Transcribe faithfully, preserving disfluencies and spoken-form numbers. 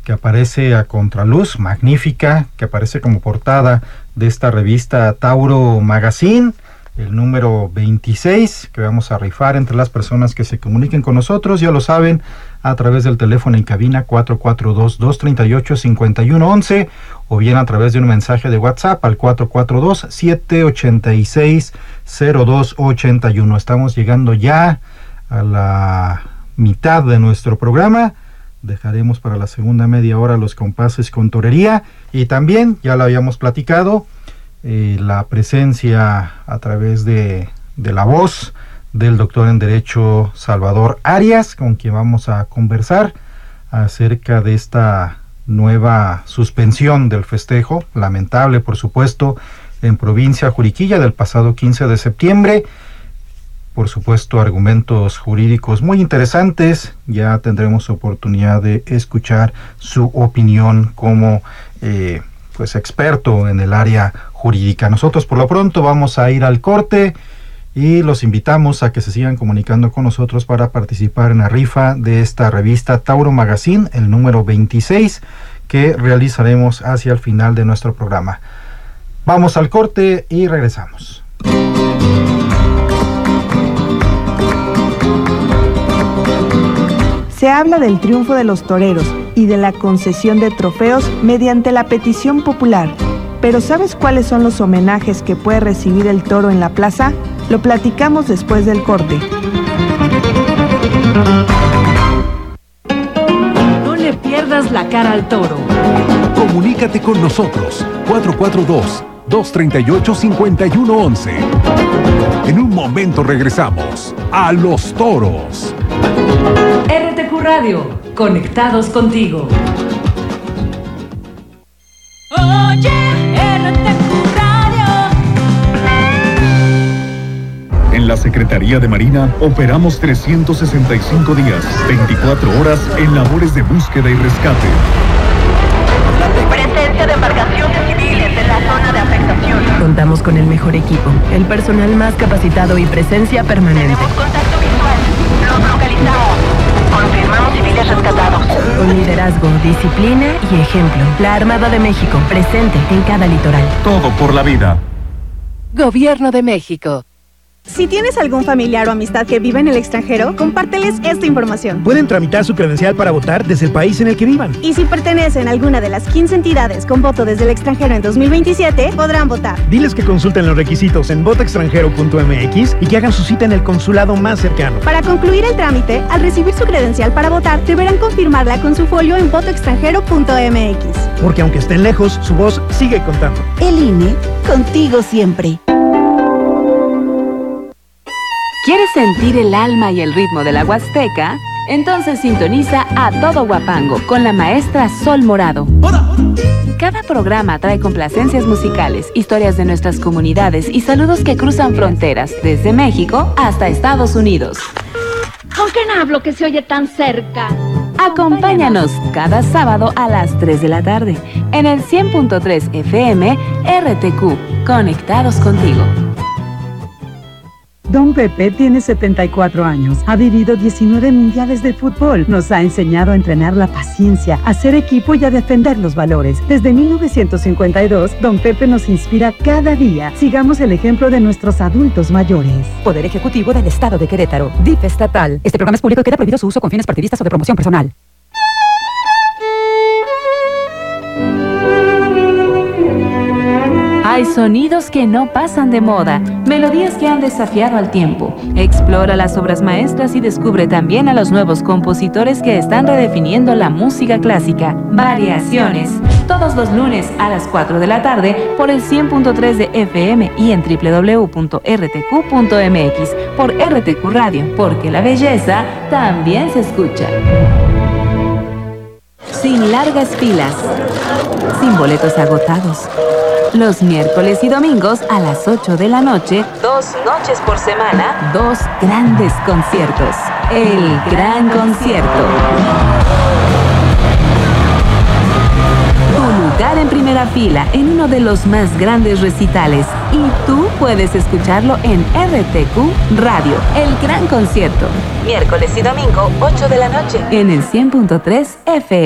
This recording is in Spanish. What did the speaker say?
que aparece a contraluz, magnífica, que aparece como portada de esta revista Tauro Magazine, el número veintiséis, que vamos a rifar entre las personas que se comuniquen con nosotros, ya lo saben, a través del teléfono en cabina cuatro cuatro dos, dos tres ocho, cinco uno uno uno, o bien a través de un mensaje de WhatsApp al cuatro cuatro dos, siete ocho seis, cero dos ocho uno. Estamos llegando ya a la mitad de nuestro programa. Dejaremos para la segunda media hora los compases con torería, y también, ya lo habíamos platicado, eh, la presencia a través de, de la voz del doctor en Derecho Salvador Arias, con quien vamos a conversar acerca de esta nueva suspensión del festejo, lamentable por supuesto, en provincia Juriquilla del pasado quince de septiembre. Por supuesto, argumentos jurídicos muy interesantes. Ya tendremos oportunidad de escuchar su opinión como eh, pues experto en el área jurídica. Nosotros por lo pronto vamos a ir al corte y los invitamos a que se sigan comunicando con nosotros para participar en la rifa de esta revista Tauro Magazine, el número veintiséis, que realizaremos hacia el final de nuestro programa. Vamos al corte y regresamos. Se habla del triunfo de los toreros y de la concesión de trofeos mediante la petición popular. Pero ¿sabes cuáles son los homenajes que puede recibir el toro en la plaza? Lo platicamos después del corte. No le pierdas la cara al toro. Comunícate con nosotros, cuatro cuatro dos, dos tres ocho, cinco uno uno uno. En un momento regresamos a Los Toros. R T Q Radio, conectados contigo. Oye, R T Q Radio. En la Secretaría de Marina operamos trescientos sesenta y cinco días, veinticuatro horas en labores de búsqueda y rescate. Presencia de embarcaciones civiles en la zona de afectación. Contamos con el mejor equipo, el personal más capacitado y presencia permanente. Tenemos contacto visual. Los localizamos. Confirmamos civiles rescatados. Con liderazgo, disciplina y ejemplo. La Armada de México, presente en cada litoral. Todo por la vida. Gobierno de México. Si tienes algún familiar o amistad que vive en el extranjero, compárteles esta información. Pueden tramitar su credencial para votar desde el país en el que vivan. Y si pertenecen a alguna de las quince entidades con voto desde el extranjero en dos mil veintisiete, podrán votar. Diles que consulten los requisitos en voto extranjero punto m x y que hagan su cita en el consulado más cercano. Para concluir el trámite, al recibir su credencial para votar, deberán confirmarla con su folio en voto extranjero punto m x. Porque aunque estén lejos, su voz sigue contando. El I N E, contigo siempre. ¿Quieres sentir el alma y el ritmo de la Huasteca? Entonces sintoniza A Todo Huapango con la maestra Sol Morado. Cada programa trae complacencias musicales, historias de nuestras comunidades y saludos que cruzan fronteras, desde México hasta Estados Unidos. ¿Con quién hablo que se oye tan cerca? Acompáñanos cada sábado a las tres de la tarde en el cien punto tres F M R T Q, conectados contigo. Don Pepe tiene setenta y cuatro años, ha vivido diecinueve mundiales de fútbol, nos ha enseñado a entrenar la paciencia, a ser equipo y a defender los valores. Desde mil novecientos cincuenta y dos, Don Pepe nos inspira cada día. Sigamos el ejemplo de nuestros adultos mayores. Poder Ejecutivo del Estado de Querétaro, D I F estatal. Este programa es público y queda prohibido su uso con fines partidistas o de promoción personal. Hay sonidos que no pasan de moda, melodías que han desafiado al tiempo. Explora las obras maestras y descubre también a los nuevos compositores que están redefiniendo la música clásica. Variaciones, todos los lunes a las cuatro de la tarde por el cien punto tres de F M y en doble u doble u doble u punto r t q punto m x por R T Q Radio, porque la belleza también se escucha. Sin largas filas, sin boletos agotados. Los miércoles y domingos a las ocho de la noche, dos noches por semana, dos grandes conciertos. El Gran Concierto. Tu lugar en primera fila en uno de los más grandes recitales. Y tú puedes escucharlo en R T Q Radio. El Gran Concierto. Miércoles y domingo, ocho de la noche. En el cien punto tres F M.